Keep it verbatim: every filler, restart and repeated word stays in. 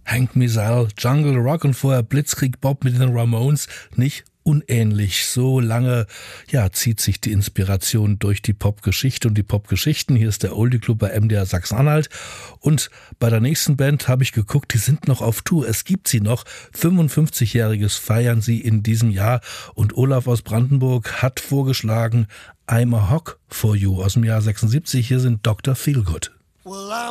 Hank Mizell, Jungle Rock und vorher Blitzkrieg Bob mit den Ramones, nicht unähnlich. So lange, ja, zieht sich die Inspiration durch die Popgeschichte und die Popgeschichten. Hier ist der Oldie Club bei M D R Sachsen-Anhalt. Und bei der nächsten Band habe ich geguckt, die sind noch auf Tour. Es gibt sie noch. fünfundfünfzigjähriges feiern sie in diesem Jahr. Und Olaf aus Brandenburg hat vorgeschlagen I'm a Hawk for You aus dem Jahr sechsundsiebzig. Hier sind Doktor Feelgood. Well,